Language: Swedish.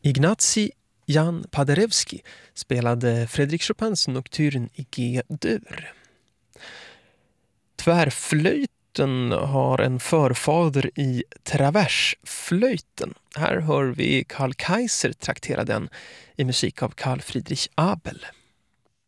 Ignacy Jan Paderewski spelade Frédéric Chopins nocturne i G-dur. Tvärflöjten har en förfader i traversflöjten. Här hör vi Karl Kaiser traktera den i musik av Carl Friedrich Abel.